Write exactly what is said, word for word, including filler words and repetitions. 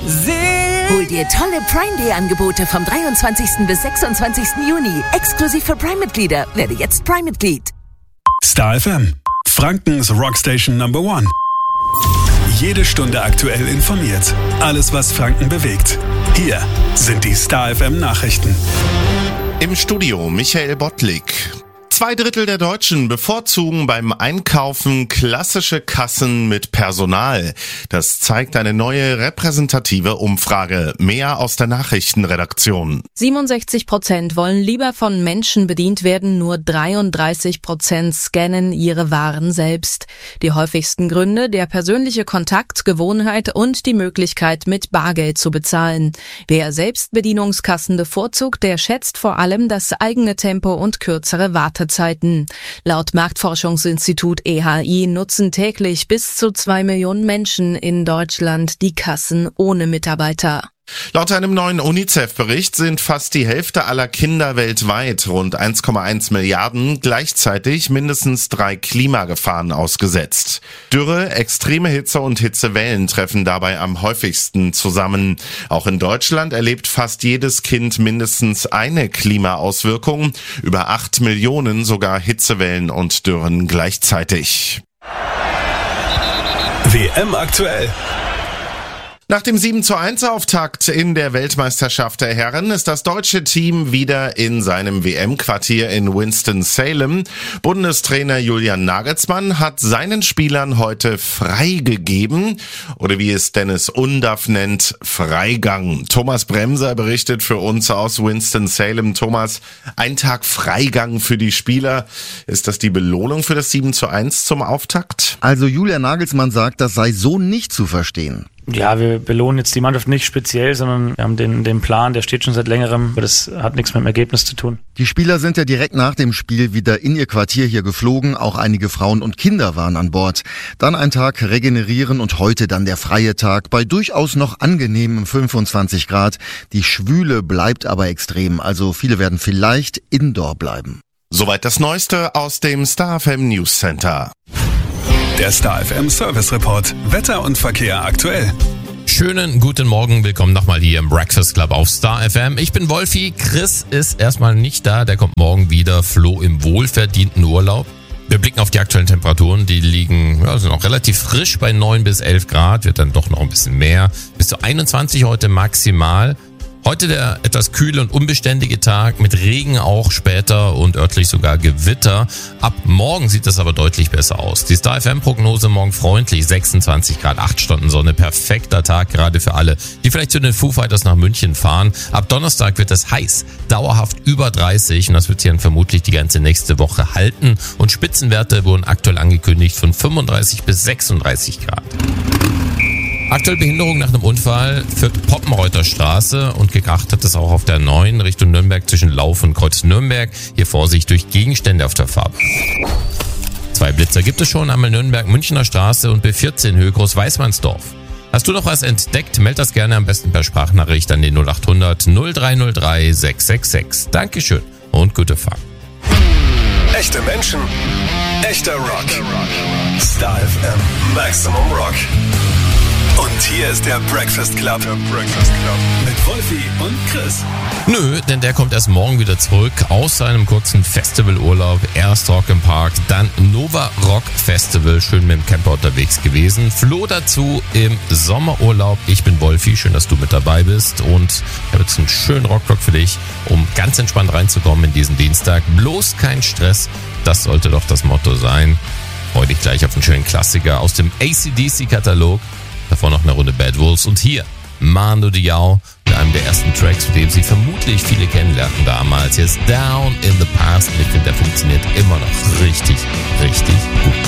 Hol dir tolle Prime Day Angebote vom dreiundzwanzigsten bis sechsundzwanzigsten Juni. Exklusiv für Prime-Mitglieder. Werde jetzt Prime-Mitglied. Star F M, Frankens Rockstation Number One. Jede Stunde aktuell informiert. Alles, was Franken bewegt. Hier sind die Star F M Nachrichten. Im Studio Michael Bottlik. Zwei Drittel der Deutschen bevorzugen beim Einkaufen klassische Kassen mit Personal. Das zeigt eine neue repräsentative Umfrage. Mehr aus der Nachrichtenredaktion. siebenundsechzig Prozent wollen lieber von Menschen bedient werden, nur dreiunddreißig Prozent scannen ihre Waren selbst. Die häufigsten Gründe: der persönliche Kontakt, Gewohnheit und die Möglichkeit, mit Bargeld zu bezahlen. Wer Selbstbedienungskassen bevorzugt, der schätzt vor allem das eigene Tempo und kürzere Wartezeiten. Laut Marktforschungsinstitut E H I nutzen täglich bis zu zwei Millionen Menschen in Deutschland die Kassen ohne Mitarbeiter. Laut einem neuen UNICEF-Bericht sind fast die Hälfte aller Kinder weltweit, rund eins Komma eins Milliarden, gleichzeitig mindestens drei Klimagefahren ausgesetzt. Dürre, extreme Hitze und Hitzewellen treffen dabei am häufigsten zusammen. Auch in Deutschland erlebt fast jedes Kind mindestens eine Klimaauswirkung, über acht Millionen sogar Hitzewellen und Dürren gleichzeitig. W M aktuell. Nach dem sieben zu eins Auftakt in der Weltmeisterschaft der Herren ist das deutsche Team wieder in seinem W M-Quartier in Winston-Salem. Bundestrainer Julian Nagelsmann hat seinen Spielern heute freigegeben, oder wie es Dennis Undaff nennt, Freigang. Thomas Bremser berichtet für uns aus Winston-Salem. Thomas, ein Tag Freigang für die Spieler. Ist das die Belohnung für das sieben zu eins zum Auftakt? Also Julian Nagelsmann sagt, das sei so nicht zu verstehen. Ja, wir belohnen jetzt die Mannschaft nicht speziell, sondern wir haben den, den Plan, der steht schon seit längerem, aber das hat nichts mit dem Ergebnis zu tun. Die Spieler sind ja direkt nach dem Spiel wieder in ihr Quartier hier geflogen, auch einige Frauen und Kinder waren an Bord. Dann ein Tag regenerieren und heute dann der freie Tag bei durchaus noch angenehmen fünfundzwanzig Grad. Die Schwüle bleibt aber extrem, also viele werden vielleicht indoor bleiben. Soweit das Neueste aus dem Star F M News Center. Der Star F M Service Report. Wetter und Verkehr aktuell. Schönen guten Morgen, willkommen nochmal hier im Breakfast Club auf Star F M. Ich bin Wolfi, Chris ist erstmal nicht da, der kommt morgen wieder, Flo im wohlverdienten Urlaub. Wir blicken auf die aktuellen Temperaturen, die liegen, ja, sind auch relativ frisch bei neun bis elf Grad, wird dann doch noch ein bisschen mehr. Bis zu einundzwanzig heute maximal. Heute der etwas kühle und unbeständige Tag mit Regen auch später und örtlich sogar Gewitter. Ab morgen sieht das aber deutlich besser aus. Die Star F M-Prognose morgen freundlich, sechsundzwanzig Grad, acht Stunden Sonne, perfekter Tag gerade für alle, die vielleicht zu den Foo Fighters nach München fahren. Ab Donnerstag wird es heiß, dauerhaft über dreißig und das wird sich dann vermutlich die ganze nächste Woche halten. Und Spitzenwerte wurden aktuell angekündigt von fünfunddreißig bis sechsunddreißig Grad. Aktuell Behinderung nach einem Unfall führt Poppenreuther Straße und gekracht hat es auch auf der neun Richtung Nürnberg zwischen Lauf und Kreuz Nürnberg. Hier Vorsicht durch Gegenstände auf der Fahrt. Zwei Blitzer gibt es schon, einmal Nürnberg Münchner Straße und B vierzehn Höhe Groß-Weißmannsdorf. Hast du noch was entdeckt? Meld das gerne am besten per Sprachnachricht an den null acht hundert null drei null drei sechs sechs sechs. Dankeschön und gute Fahrt. Echte Menschen, echter Rock. Star F M Maximum Rock. Und hier ist der Breakfast Club. Der Breakfast Club. Mit Wolfi und Chris. Nö, denn der kommt erst morgen wieder zurück aus seinem kurzen Festivalurlaub. Erst Rock im Park, dann Nova Rock Festival. Schön mit dem Camper unterwegs gewesen. Flo dazu im Sommerurlaub. Ich bin Wolfi, schön, dass du mit dabei bist. Und ich habe jetzt einen schönen Rockblock für dich, um ganz entspannt reinzukommen in diesen Dienstag. Bloß kein Stress, das sollte doch das Motto sein. Freu dich gleich auf einen schönen Klassiker aus dem A C D C-Katalog. Davor noch eine Runde Bad Wolves und hier Mando Diao mit einem der ersten Tracks, mit dem sie vermutlich viele kennenlernten damals. Hier ist Down in the Past und ich finde, der funktioniert immer noch richtig, richtig gut.